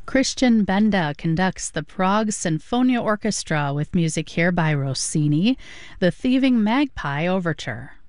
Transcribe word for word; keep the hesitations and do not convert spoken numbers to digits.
Christian Benda conducts the Prague Sinfonia Orchestra with music here by Rossini, the Thieving Magpie Overture.